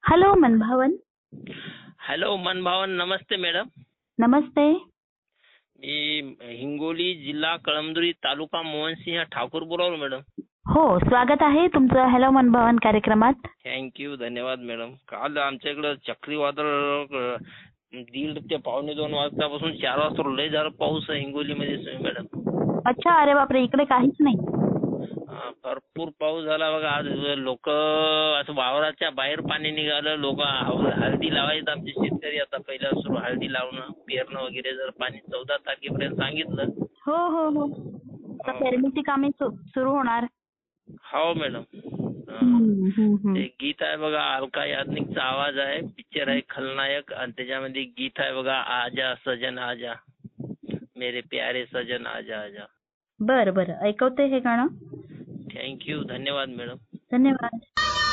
Hello मनभावन. Hello मनभावन, नमस्ते madam. नमस्ते. मी हिंगोली जिल्हा कळमनुरी तालुका मोहनसिंह ठाकूर बोलावलो मॅडम. हो, स्वागत आहे तुमचं हॅलो मनभावन कार्यक्रमात. थँक्यू, धन्यवाद मॅडम. काल आमच्या इकडं चक्रीवादळ 1:30 ते 1:45 वाजतापासून 4 वाजता लय झालं पाऊस आहे हिंगोलीमध्ये मॅडम. अच्छा, अरे बापरे, इकडे काहीच नाही. भरपूर पाऊस झाला बघा. आज लोक असं वावराच्या बाहेर पाणी निघालं. लोक हळदी लावायचं, आमचे शेतकरी आता पहिला सुरू हळदी लावणं पेरणं वगैरे. जर पाणी 14 तारखेपर्यंत सांगितलं. हो हो हो, आता पेरणीची कामे सुरू होणार. हो मॅडम. ते गीत आहे बघा, अलका याज्ञिकचा आवाज आहे, पिक्चर आहे खलनायक, आणि त्याच्यामध्ये गीत आहे बघा, आजा सजन आजा, मेरे प्यारे सजन आजा आजा. बरं बरं, ऐकवते हे गाणं. थँक्यू, धन्यवाद मॅडम. धन्यवाद.